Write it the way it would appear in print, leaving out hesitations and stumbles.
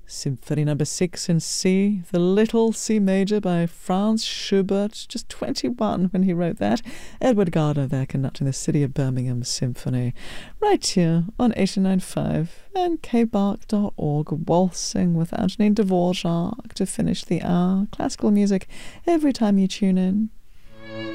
Symphony Number 6 in C, the Little C Major by Franz Schubert, just 21 when he wrote that. Edward Gardner there conducting the City of Birmingham Symphony, right here on 89.5 and kbark.org, waltzing with Antonin Dvorak to finish the hour. Classical music every time you tune in.